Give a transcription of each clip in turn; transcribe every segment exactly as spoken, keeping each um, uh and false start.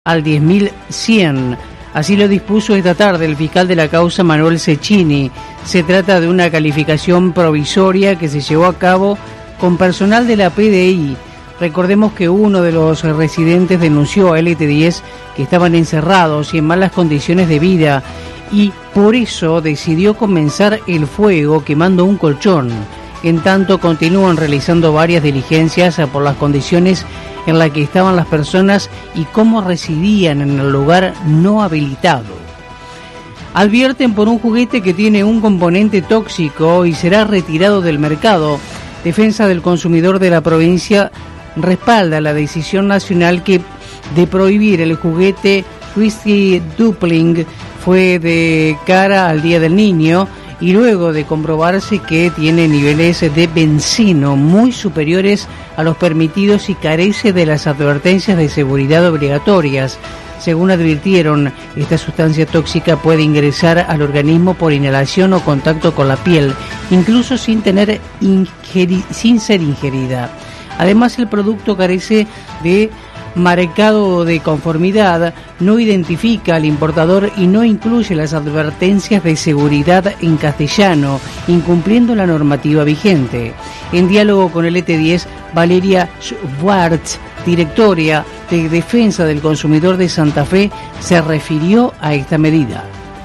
al diez mil cien. Así lo dispuso esta tarde el fiscal de la causa, Manuel Cecchini. Se trata de una calificación provisoria que se llevó a cabo con personal de la P D I. Recordemos que uno de los residentes denunció a L T diez que estaban encerrados y en malas condiciones de vida, y por eso decidió comenzar el fuego quemando un colchón. En tanto, continúan realizando varias diligencias por las condiciones en las que estaban las personas y cómo residían en el lugar no habilitado. Advierten por un juguete que tiene un componente tóxico y será retirado del mercado. Defensa del Consumidor de la provincia respalda la decisión nacional que de prohibir el juguete Twisty Dupling. Fue de cara al Día del Niño y luego de comprobarse que tiene niveles de benceno muy superiores a los permitidos y carece de las advertencias de seguridad obligatorias. Según advirtieron, esta sustancia tóxica puede ingresar al organismo por inhalación o contacto con la piel, incluso sin tener ingeri- sin ser ingerida. Además, el producto carece de marcado de conformidad, no identifica al importador y no incluye las advertencias de seguridad en castellano, incumpliendo la normativa vigente. En diálogo con el L T diez, Valeria Schwartz, directora de Defensa del Consumidor de Santa Fe, se refirió a esta medida.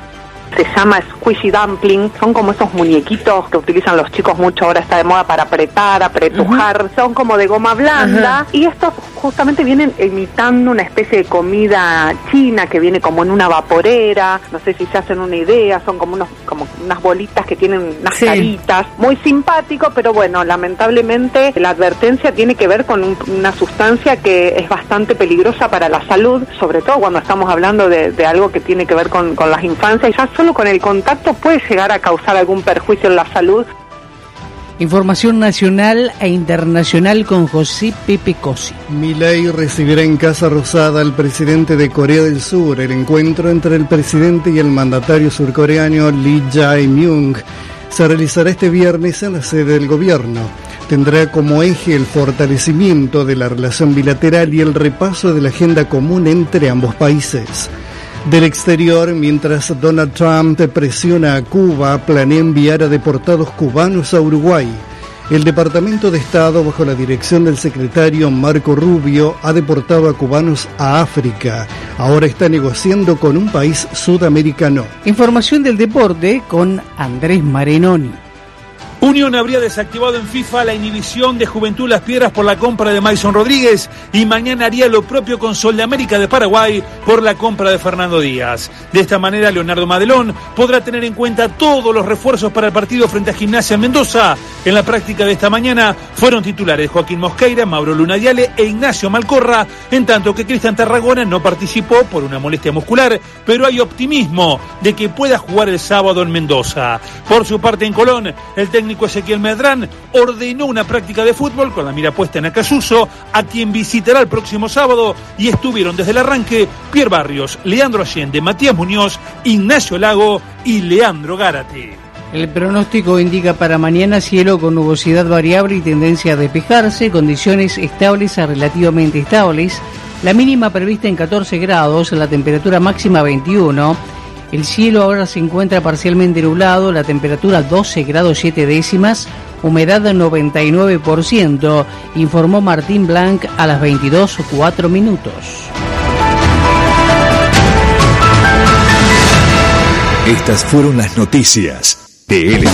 Se llama Squishy Dumpling, son como esos muñequitos que utilizan los chicos mucho, ahora está de moda para apretar, apretujar, uh-huh. Son como de goma blanda, uh-huh. Y estos justamente vienen imitando una especie de comida china que viene como en una vaporera, no sé si se hacen una idea, son como unos como unas bolitas que tienen unas sí. caritas, muy simpático, pero bueno, lamentablemente la advertencia tiene que ver con un, una sustancia que es bastante peligrosa para la salud, sobre todo cuando estamos hablando de, de algo que tiene que ver con, con las infancias, y ya solo con el contacto puede llegar a causar algún perjuicio en la salud. Información nacional e internacional con José Pepe Cosi. Milei recibirá en Casa Rosada al presidente de Corea del Sur. El encuentro entre el presidente y el mandatario surcoreano Lee Jae-myung se realizará este viernes en la sede del gobierno. Tendrá como eje el fortalecimiento de la relación bilateral y el repaso de la agenda común entre ambos países. Del exterior, mientras Donald Trump presiona a Cuba, planea enviar a deportados cubanos a Uruguay. El Departamento de Estado, bajo la dirección del secretario Marco Rubio, ha deportado a cubanos a África. Ahora está negociando con un país sudamericano. Información del deporte con Andrés Marenoni. Unión habría desactivado en FIFA la inhibición de Juventud Las Piedras por la compra de Mason Rodríguez y mañana haría lo propio con Sol de América de Paraguay por la compra de Fernando Díaz. De esta manera, Leonardo Madelón podrá tener en cuenta todos los refuerzos para el partido frente a Gimnasia Mendoza. En la práctica de esta mañana fueron titulares Joaquín Mosqueira, Mauro Lunadiale e Ignacio Malcorra, en tanto que Cristian Tarragona no participó por una molestia muscular, pero hay optimismo de que pueda jugar el sábado en Mendoza. Por su parte, en Colón, el técnico Ezequiel Medrán ordenó una práctica de fútbol con la mira puesta en Acasuso, a quien visitará el próximo sábado, y estuvieron desde el arranque Pierre Barrios, Leandro Allende, Matías Muñoz, Ignacio Lago y Leandro Gárate. El pronóstico indica para mañana cielo con nubosidad variable y tendencia a despejarse, condiciones estables a relativamente estables, la mínima prevista en catorce grados, la temperatura máxima veintiuno. El cielo ahora se encuentra parcialmente nublado, la temperatura doce grados siete décimas, humedad noventa y nueve por ciento, informó Martín Blanc a las veintidós cuatro minutos. Estas fueron las noticias de L T